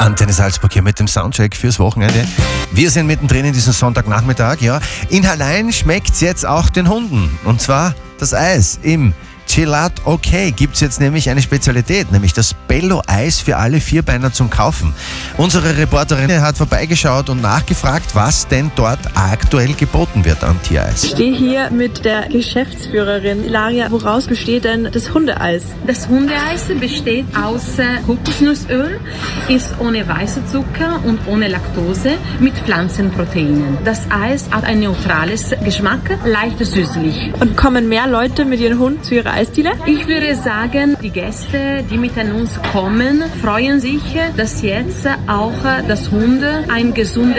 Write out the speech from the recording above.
Antenne Salzburg hier mit dem Soundcheck fürs Wochenende. Wir sind mittendrin in diesem Sonntagnachmittag, ja. In Hallein schmeckt's jetzt auch den Hunden. Und zwar das Eis im Gelato OK gibt's jetzt nämlich eine Spezialität, nämlich das Bello-Eis für alle Vierbeiner zum Kaufen. Unsere Reporterin hat vorbeigeschaut und nachgefragt, was denn dort aktuell geboten wird an Tiereis. Ich stehe hier mit der Geschäftsführerin Ilaria. Woraus besteht denn das Hundeeis? Das Hundeeis besteht aus Kokosnussöl, ist ohne weißen Zucker und ohne Laktose mit Pflanzenproteinen. Das Eis hat ein neutrales Geschmack, leicht süßlich. Und kommen mehr Leute mit ihren Hunden zu ihrer Eisdiele? Ich würde sagen, die Gäste, die mit uns kommen, freuen sich, dass jetzt auch das Hunde ein gesundes